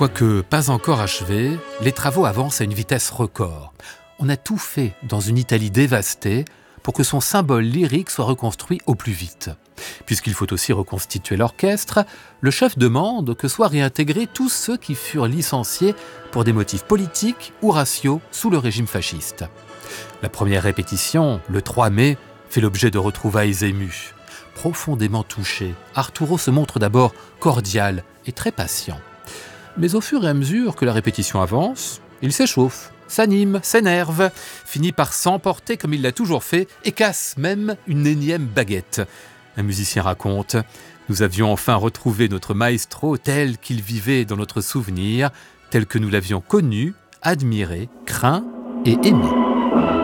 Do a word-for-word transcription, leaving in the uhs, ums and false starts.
Quoique pas encore achevés, les travaux avancent à une vitesse record. On a tout fait dans une Italie dévastée pour que son symbole lyrique soit reconstruit au plus vite. Puisqu'il faut aussi reconstituer l'orchestre, le chef demande que soient réintégrés tous ceux qui furent licenciés pour des motifs politiques ou raciaux sous le régime fasciste. La première répétition, le trois mai, fait l'objet de retrouvailles émues. Profondément touché, Arturo se montre d'abord cordial et très patient. Mais au fur et à mesure que la répétition avance, il s'échauffe, s'anime, s'énerve, finit par s'emporter comme il l'a toujours fait et casse même une énième baguette. Un musicien raconte « Nous avions enfin retrouvé notre maestro tel qu'il vivait dans notre souvenir, tel que nous l'avions connu, admiré, craint et aimé. »